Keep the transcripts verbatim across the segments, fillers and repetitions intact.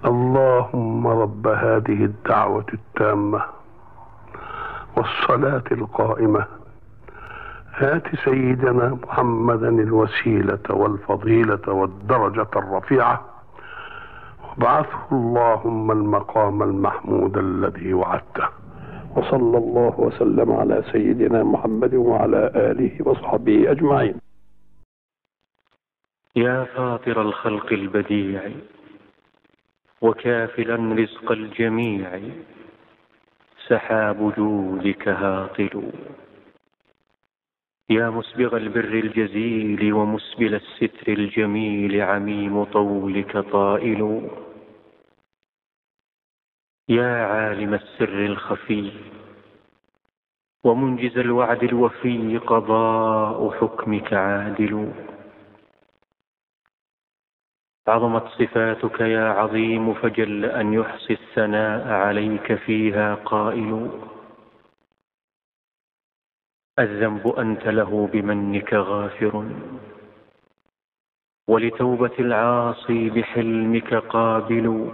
اللهم رب هذه الدعوة التامة والصلاة القائمة آت سيدنا محمدا الوسيلة والفضيلة والدرجة الرفيعة وابعثه اللهم المقام المحمود الذي وعدته. وصلى الله وسلم على سيدنا محمد وعلى آله وصحبه أجمعين. يا فاطر الخلق البديع وكافلا رزق الجميع، سحاب جودك هاطل. يا مسبغ البر الجزيل ومسبل الستر الجميل، عميم طولك طائل. يا عالم السر الخفي ومنجز الوعد الوفي، قضاء حكمك عادل. عظمت صفاتك يا عظيم، فجل أن يحصي الثناء عليك فيها قائل. الذنب أنت له بمنك غافر، ولتوبة العاصي بحلمك قابل.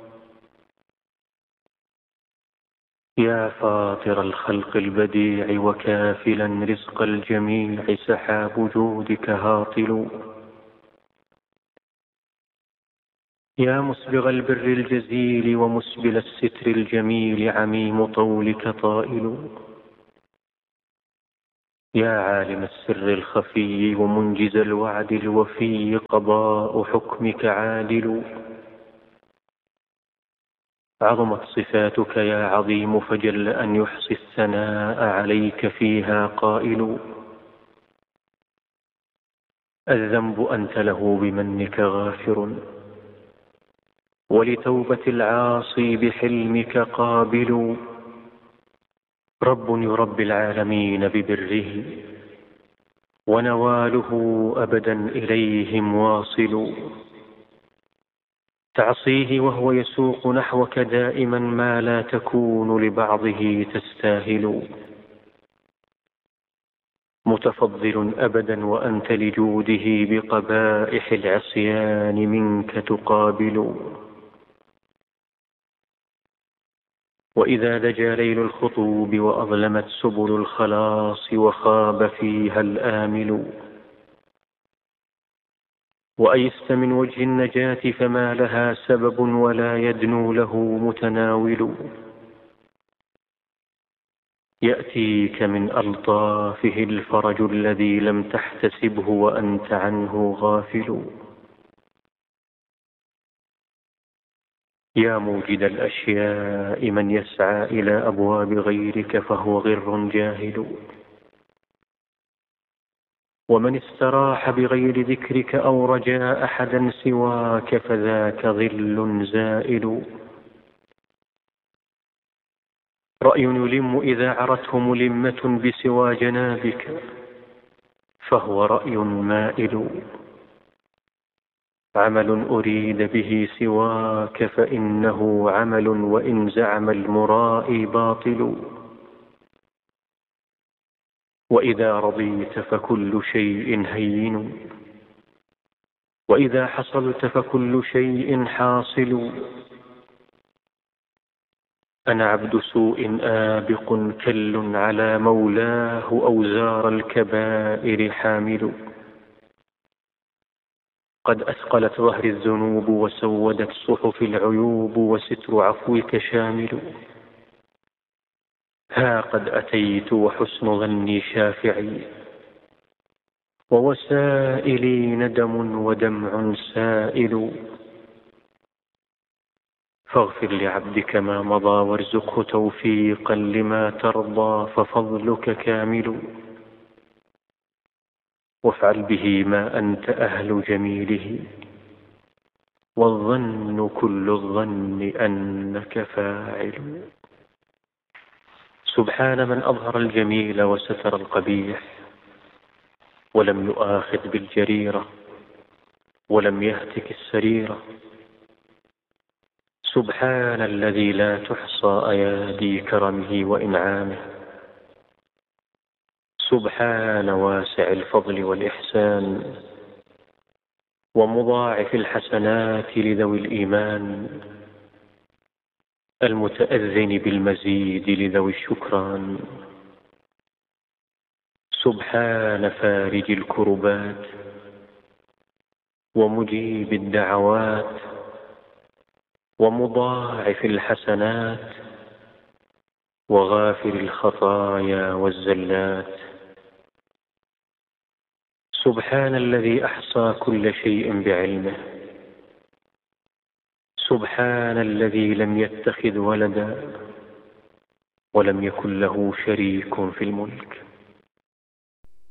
يا فاطر الخلق البديع وكافلا رزق الجميع، سحاب جودك هاطل. يا مسبغ البر الجزيل ومسبل الستر الجميل، عميم طولك طائل. يا عالم السر الخفي ومنجز الوعد الوفي، قضاء حكمك عادل. عظمت صفاتك يا عظيم، فجل أن يحصي الثناء عليك فيها قائل. الذنب أنت له بمنك غافر، ولتوبة العاصي بحلمك قابل. رب يربي العالمين ببره، ونواله أبدا إليهم واصل. تعصيه وهو يسوق نحوك دائما ما لا تكون لبعضه تستاهل. متفضل أبدا وأنت لجوده بقبائح العصيان منك تقابل. وإذا دجى ليل الخطوب وأظلمت سبل الخلاص، وخاب فيها الآمل، وأيست من وجه النجاة فما لها سبب، ولا يدنو له متناول. يأتيك من ألطافه الفرج الذي لم تحتسبه وأنت عنه غافل. يا موجد الأشياء من يسعى إلى أبواب غيرك فهو غر جاهل. ومن استراح بغير ذكرك أو رجاء أحدا سواك فذاك ظل زائل. رأي يلم إذا عرته ملمة بسوى جنابك فهو رأي مائل. عمل أريد به سواك فإنه عمل، وإن زعم المرائي باطل. وإذا رضيت فكل شيء هين، وإذا حصلت فكل شيء حاصل. أنا عبد سوء آبق كل على مولاه، أوزار الكبائر حامل. قد أثقلت ظهر الذنوب وسودت صحف العيوب، وستر عفوك شامل. ها قد أتيت وحسن ظني شافعي، ووسائلي ندم ودمع سائل. فاغفر لعبدك ما مضى وارزقه توفيقا لما ترضى، ففضلك كامل. وافعل به ما أنت أهل جميله، والظن كل الظن أنك فاعل. سبحان من أظهر الجميل وستر القبيح، ولم يؤاخذ بالجريرة ولم يهتك السريرة. سبحان الذي لا تحصى أيادي كرمه وإنعامه. سبحان واسع الفضل والإحسان، ومضاعف الحسنات لذوي الإيمان. المتأذن بالمزيد لذوي الشكران. سبحان فارج الكربات ومجيب الدعوات ومضاعف الحسنات وغافر الخطايا والزلات. سبحان الذي أحصى كل شيء بعلمه. سبحان الذي لم يتخذ ولدا ولم يكن له شريك في الملك.